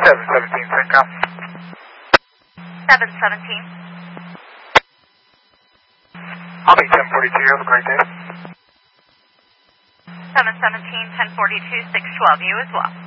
717 CENTCOM. 717. I'll be 1042. Have a great day. 717, 1042, 612. You as well.